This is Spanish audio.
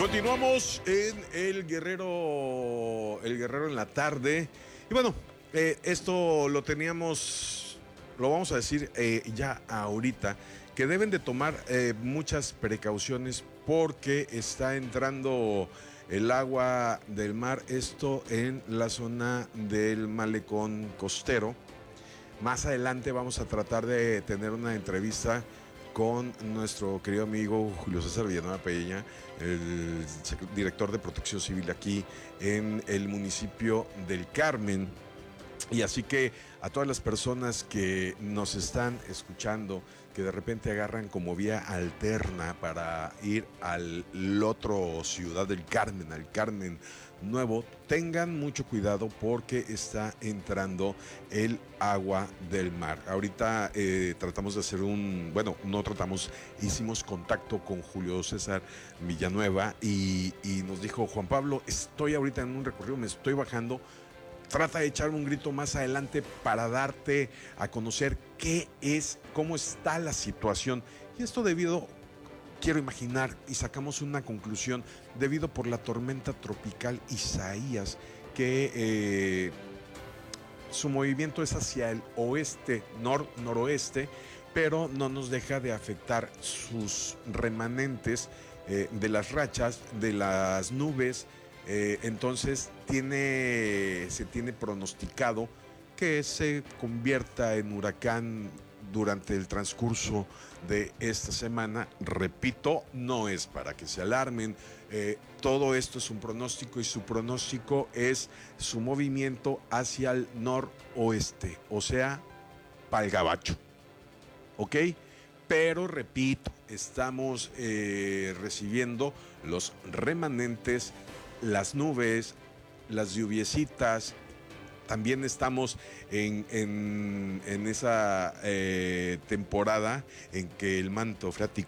Continuamos en El Guerrero en la tarde. Y bueno, esto lo teníamos, lo vamos a decir ya ahorita, que deben de tomar muchas precauciones porque está entrando el agua del mar, esto en la zona del malecón costero. Más adelante vamos a tratar de tener una entrevista con nuestro querido amigo Julio César Villanueva Peña, el director de Protección Civil aquí en el municipio del Carmen. Y así que a todas las personas que nos están escuchando, que de repente agarran como vía alterna para ir al otro Ciudad del Carmen, al Carmen Nuevo, tengan mucho cuidado porque está entrando el agua del mar. Ahorita tratamos de hacer hicimos contacto con Julio César Villanueva y nos dijo: Juan Pablo, estoy ahorita en un recorrido, me estoy bajando. Trata de echarme un grito más adelante para darte a conocer cómo está la situación. Y esto quiero imaginar, y sacamos una conclusión, debido por la tormenta tropical Isaías, que su movimiento es hacia el oeste, noroeste, pero no nos deja de afectar sus remanentes de las rachas, de las nubes. Entonces se tiene pronosticado que se convierta en huracán durante el transcurso de esta semana. Repito, no es para que se alarmen, todo esto es un pronóstico y su pronóstico es su movimiento hacia el noroeste, o sea, pa'l gabacho, ¿ok? Pero repito, estamos recibiendo los remanentes, las nubes, las lluviecitas. También estamos en esa temporada en que el manto freático